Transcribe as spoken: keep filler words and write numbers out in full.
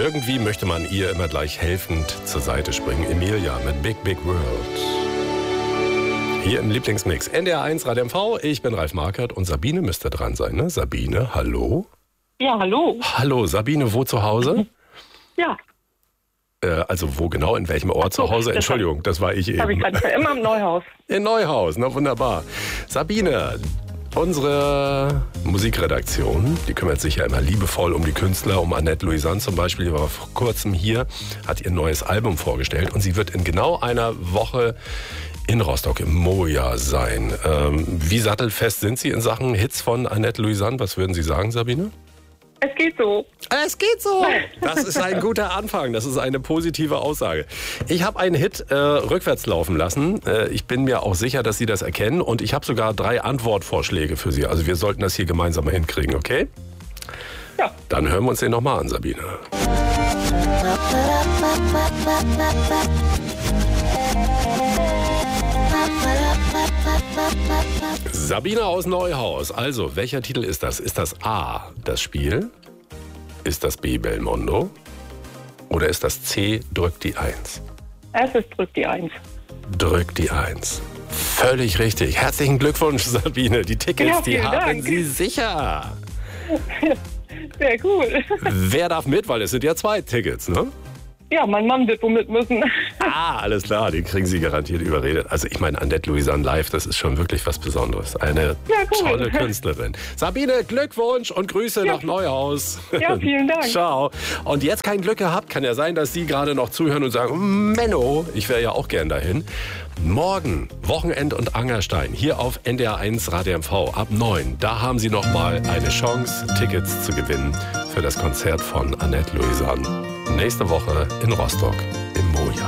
irgendwie möchte man ihr immer gleich helfend zur Seite springen. Emilia mit Big Big World. Hier im Lieblingsmix. N D R eins Radio M V. Ich bin Ralf Markert und Sabine müsste dran sein, ne? Sabine, hallo? Ja, hallo. Hallo, Sabine, wo zu Hause? Ja. Äh, also wo genau, in welchem Ort zu Hause? Entschuldigung, das war ich eben. Habe ich gerade immer im Neuhaus. In Neuhaus, na wunderbar. Sabine, unsere Musikredaktion, die kümmert sich ja immer liebevoll um die Künstler, um Annette Louisanne zum Beispiel, die war vor kurzem hier, hat ihr neues Album vorgestellt und sie wird in genau einer Woche in Rostock im Moja sein. Ähm, wie sattelfest sind Sie in Sachen Hits von Annette Louisanne? Was würden Sie sagen, Sabine? Es geht so. Es geht so. Das ist ein guter Anfang. Das ist eine positive Aussage. Ich habe einen Hit äh, rückwärts laufen lassen. Äh, ich bin mir auch sicher, dass Sie das erkennen. Und ich habe sogar drei Antwortvorschläge für Sie. Also wir sollten das hier gemeinsam mal hinkriegen, okay? Ja. Dann hören wir uns den nochmal an, Sabine. Sabine aus Neuhaus. Also, welcher Titel ist das? Ist das A, das Spiel? Ist das B, Belmondo? Oder ist das C, drück die Eins? Es ist drück die Eins. Drück die Eins. Völlig richtig. Herzlichen Glückwunsch, Sabine. Die Tickets, Ja, die vielen haben Dank. Sie sicher. Sehr cool. Wer darf mit? Weil es sind ja zwei Tickets, ne? Ja, mein Mann wird womit müssen. Ah, alles klar, den kriegen Sie garantiert überredet. Also ich meine, Annette Louisanne live, das ist schon wirklich was Besonderes. Eine Ja, cool. tolle Künstlerin. Sabine, Glückwunsch und Grüße Ja. nach Neuhaus. Ja, vielen Dank. Ciao. Und jetzt kein Glück gehabt, kann ja sein, dass Sie gerade noch zuhören und sagen, Menno, ich wäre ja auch gern dahin. Morgen, Wochenend und Angerstein, hier auf N D R eins Radio M V ab neun. Da haben Sie nochmal eine Chance, Tickets zu gewinnen für das Konzert von Annette Louisanne. Nächste Woche in Rostock.